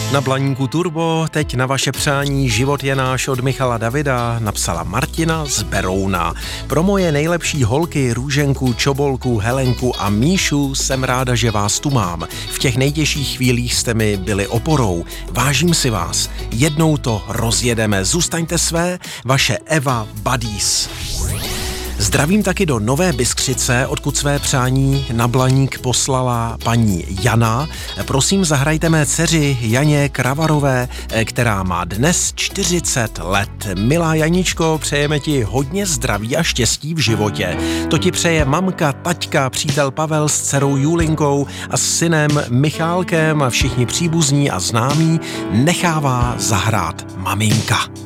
Na Blaníku Turbo teď na vaše přání Život je náš od Michala Davida napsala Martina z Berouna. Pro moje nejlepší holky Růženku, Čobolku, Helenku a Míšu jsem ráda, že vás tu mám. V těch nejtěžších chvílích jste mi byli oporou. Vážím si vás. Jednou to rozjedeme. Zůstaňte své, vaše Eva Buddies. Zdravím taky do Nové Bystřice, odkud své přání na Blaník poslala paní Jana. Prosím, zahrajte mé dceři Janě Kravarové, která má dnes 40 let. Milá Janičko, přejeme ti hodně zdraví a štěstí v životě. To ti přeje mamka, taťka, přítel Pavel s dcerou Julinkou a s synem Michálkem a všichni příbuzní a známí nechává zahrát maminka.